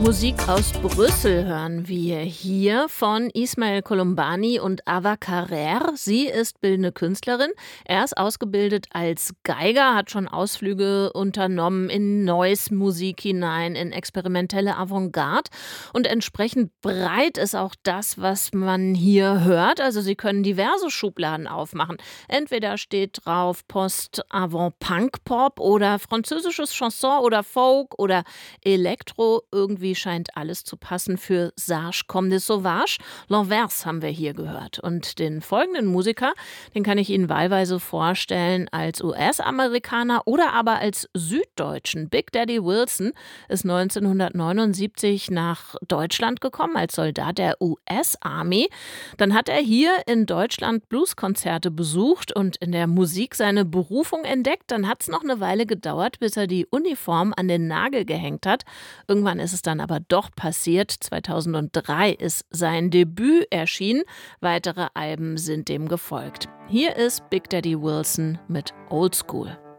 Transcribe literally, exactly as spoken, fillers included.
Musik aus Brüssel hören wir hier von Ismael Colombani und Ava Carrère. Sie ist bildende Künstlerin. Er ist ausgebildet als Geiger, hat schon Ausflüge unternommen in Noise-Musik hinein, in experimentelle Avantgarde. Und entsprechend breit ist auch das, was man hier hört. Also Sie können diverse Schubladen aufmachen. Entweder steht drauf Post-Avant-Punk-Pop oder französisches Chanson oder Folk oder Elektro. Irgendwie scheint alles zu passen für Sage comme des Sauvages. L'Anvers haben wir hier gehört. Und den folgenden Musiker, den kann ich Ihnen wahlweise vorstellen als U S-Amerikaner oder aber als Süddeutschen. Big Daddy Wilson ist neunzehnhundertneunundsiebzig nach Deutschland gekommen als Soldat der U S-Army. Dann hat er hier in Deutschland Blueskonzerte besucht und in der Musik seine Berufung entdeckt. Dann hat es noch eine Weile gedauert, bis er die Uniform an den Nagel gehängt hat. Irgendwann ist es dann aber doch passiert. zweitausenddrei ist sein Debüt erschienen. Weitere Alben sind dem gefolgt. Hier ist Big Daddy Wilson mit Old School.